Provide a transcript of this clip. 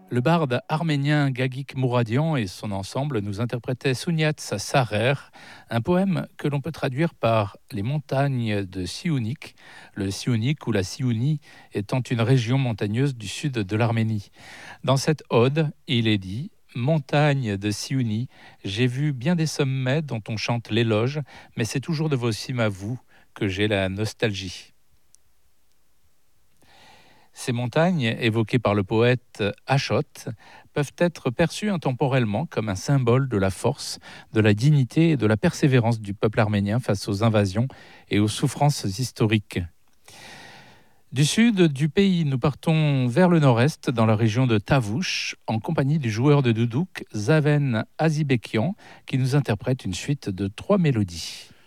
Le barde arménien Gagik Mouradian et son ensemble nous interprétaient Souniat Sarer, un poème que l'on peut traduire par les montagnes de Siounik, le Siounik ou la Siounie étant une région montagneuse du sud de l'Arménie. Dans cette ode, il est dit: Montagne de Siounie, j'ai vu bien des sommets dont on chante l'éloge, mais c'est toujours de vos cimes à vous que j'ai la nostalgie. Ces montagnes, évoquées par le poète Achot, peuvent être perçues intemporellement comme un symbole de la force, de la dignité et de la persévérance du peuple arménien face aux invasions et aux souffrances historiques. Du sud du pays, nous partons vers le nord-est, dans la région de Tavouche, en compagnie du joueur de doudouk Zaven Azibekian, qui nous interprète une suite de 3 mélodies.